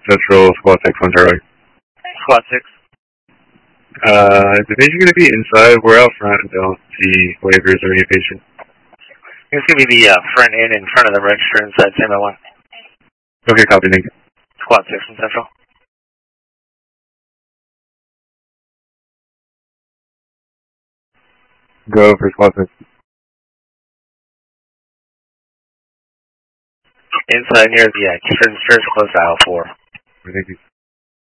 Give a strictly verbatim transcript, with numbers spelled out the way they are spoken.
Central, Squad six on Charlie. Squad six. Uh, is the patient going to be inside? We're out front and don't see waivers or any patient. It's going to be the uh, front end in front of the register inside Samuel one. Okay, copy, thank you. Squad six in Central. Go for Squad six. Inside near the uh, register, close to aisle four. Thank you.